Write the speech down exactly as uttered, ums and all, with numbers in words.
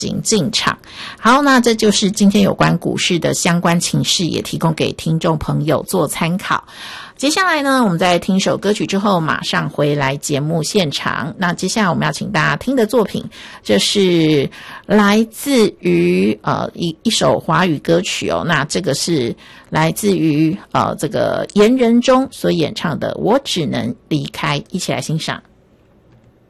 行进场。好，那这就是今天有关股市的相关情势，也提供给听众朋友做参考。接下来呢，我们在听首歌曲之后马上回来节目现场。那接下来我们要请大家听的作品，这是来自于呃一一首华语歌曲哦。那这个是来自于呃这个严仁中所演唱的《我只能离开》，一起来欣赏。